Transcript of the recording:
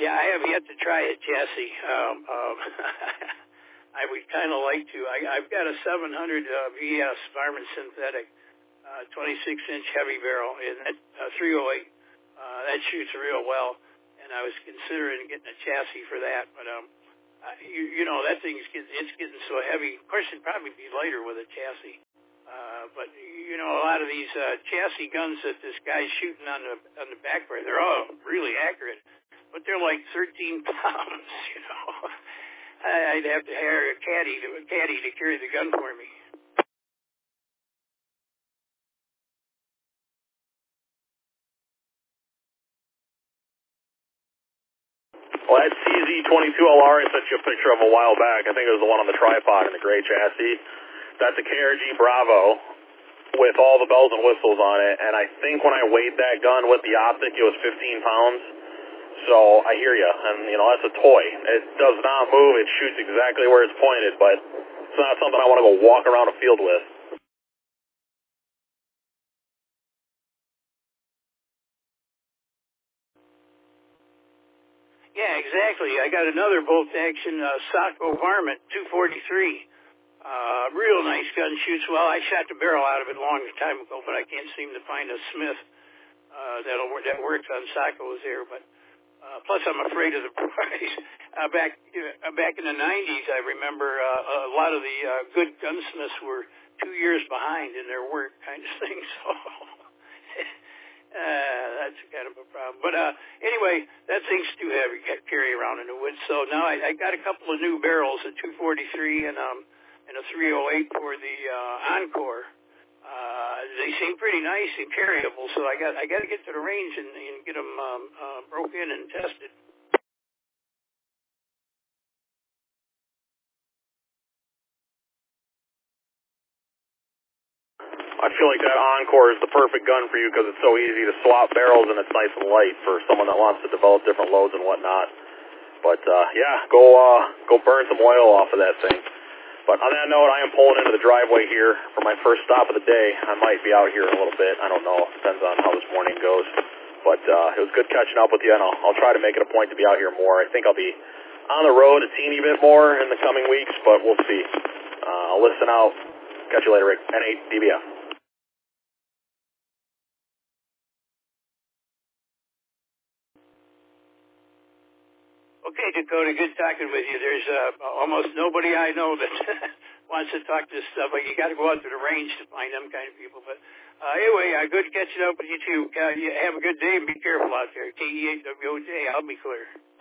Yeah, I have yet to try a chassis. I would kind of like to. I've got a 700 VS Varmint synthetic, 26-inch heavy barrel in that 308. That shoots real well, and I was considering getting a chassis for that. But you know, that thing's getting so heavy. Of course, it'd probably be lighter with a chassis. But you know, a lot of these chassis guns that this guy's shooting on the backfire, they're all really accurate, but they're like 13 pounds. You know, I'd have to hire a caddy to carry the gun for me. Well, that CZ22LR I sent you a picture of a while back. I think it was the one on the tripod in the gray chassis. That's a KRG Bravo with all the bells and whistles on it, and I think when I weighed that gun with the optic, it was 15 pounds. So I hear you, and you know, that's a toy. It does not move. It shoots exactly where it's pointed, but it's not something I want to go walk around a field with. Yeah, exactly. I got another bolt-action Sako Varmint 243. Real nice gun, shoots well. I shot the barrel out of it a long time ago, but I can't seem to find a Smith that works on Sakos here. But plus, I'm afraid of the price. Back in the 90s, I remember a lot of the good gunsmiths were 2 years behind in their work, kind of thing. So. That's kind of a problem. But anyway, that thing's too heavy to carry around in the woods. So now I got a couple of new barrels, a 243 and a 308 for the Encore. They seem pretty nice and carryable. So I got to get to the range and get them broke in and tested. I feel like that Encore is the perfect gun for you because it's so easy to swap barrels and it's nice and light for someone that wants to develop different loads and whatnot. But yeah, go burn some oil off of that thing. But on that note, I am pulling into the driveway here for my first stop of the day. I might be out here in a little bit. I don't know. Depends on how this morning goes. But it was good catching up with you, and I'll try to make it a point to be out here more. I think I'll be on the road a teeny bit more in the coming weeks, but we'll see. I'll listen out. Catch you later, Rick. N8 DBF. Okay, Dakota, good talking with you. There's almost nobody I know that wants to talk this stuff. Like, you got to go out to the range to find them kind of people. But anyway, good catching up with you, too. You have a good day and be careful out there. KE8WOJ, I'll be clear.